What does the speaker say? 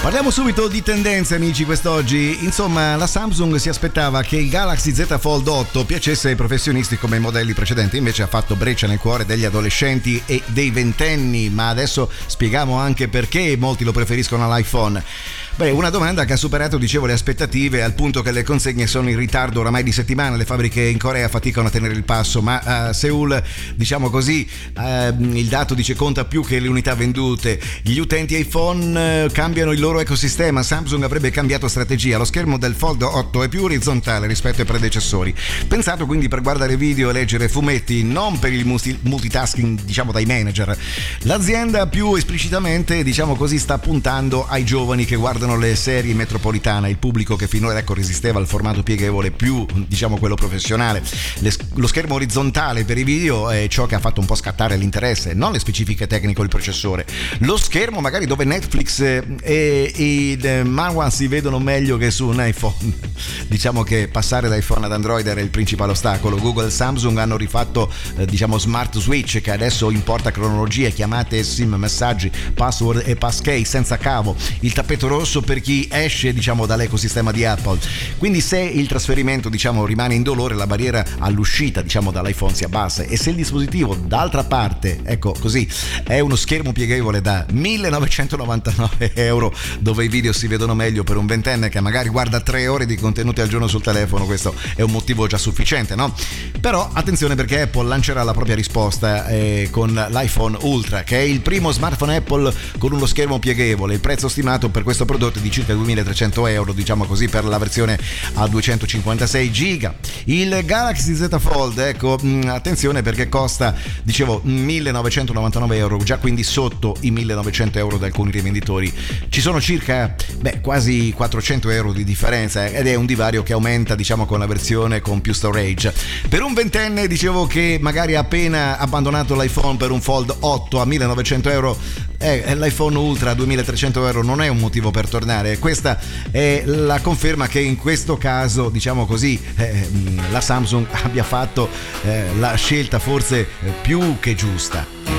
Parliamo subito di tendenze, amici, quest'oggi. Insomma, la Samsung si aspettava che il Galaxy Z Fold 8 piacesse ai professionisti come i modelli precedenti, invece ha fatto breccia nel cuore degli adolescenti e dei ventenni, ma adesso spieghiamo anche perché molti lo preferiscono all'iPhone. Beh, una domanda che ha superato, dicevo, le aspettative, al punto che le consegne sono in ritardo oramai di settimane. Le fabbriche in Corea faticano a tenere il passo, ma a Seoul, diciamo così, il dato dice conta più che le unità vendute. Gli utenti iPhone cambiano il loro ecosistema. Samsung avrebbe cambiato strategia. Lo schermo del Fold 8 è più orizzontale rispetto ai predecessori, pensato quindi per guardare video e leggere fumetti, non per il multitasking, diciamo, dai manager. L'azienda più esplicitamente, diciamo così, sta puntando ai giovani che guardano le serie metropolitane, il pubblico che finora, ecco, resisteva al formato pieghevole più, diciamo, quello professionale. Lo schermo orizzontale per i video è ciò che ha fatto un po' scattare l'interesse, non le specifiche tecniche o il processore. Lo schermo magari dove Netflix e i manhwa si vedono meglio che su un iPhone. Diciamo che passare da iPhone ad Android era il principale ostacolo. Google e Samsung hanno rifatto diciamo Smart Switch, che adesso importa cronologie, chiamate, SIM, messaggi, password e passkey senza cavo. Il tappeto rosso per chi esce, diciamo, dall'ecosistema di Apple. Quindi se il trasferimento, diciamo, rimane indolore, la barriera all'uscita, diciamo, dall'iPhone si abbassa. E se il dispositivo, d'altra parte, ecco così, è uno schermo pieghevole da 1.999 euro, dove i video si vedono meglio per un ventenne che magari guarda 3 ore di contenuti al giorno sul telefono, questo è un motivo già sufficiente, no? Però attenzione, perché Apple lancerà la propria risposta con l'iPhone Ultra, che è il primo smartphone Apple con uno schermo pieghevole. Il prezzo stimato per questo prodotto è di circa 2.300 euro, diciamo così, per la versione a 256 giga. Il Galaxy Z Fold, ecco, attenzione, perché costa, dicevo, 1.999 euro, già quindi sotto i 1.900 euro da alcuni rivenditori. Ci sono circa quasi 400 euro di differenza, ed è un divario che aumenta, diciamo, con la versione con più storage. Per un ventenne, dicevo, che magari ha appena abbandonato l'iPhone per un Fold 8 a 1.900 euro, l'iPhone Ultra a 2.300 euro non è un motivo per tornare. Questa è la conferma che in questo caso, diciamo così, la Samsung abbia fatto la scelta forse più che giusta.